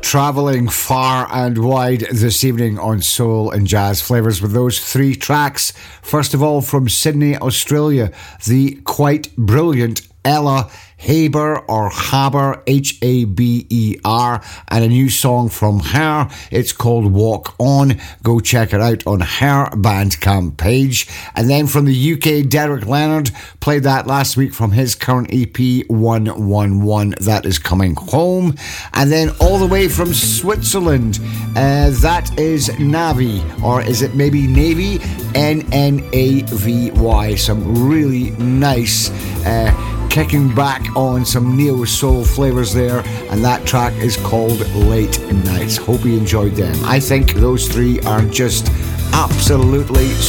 travelling far and wide this evening on Soul and Jazz Flavours with those three tracks. First of all, from Sydney, Australia, the quite brilliant Ella Haber, or Haber, Haber, and a new song from her. It's called Walk On. Go check it out on her Bandcamp page. And then from the UK, Derek Leonard played that last week from his current EP 111, that is coming home. And then all the way from Switzerland, that is Navi, or is it maybe Navy? Nnavy. Some really nice kicking back on some neo-soul flavours there, and that track is called Late Nights. Hope you enjoyed them. I think those three are just absolutely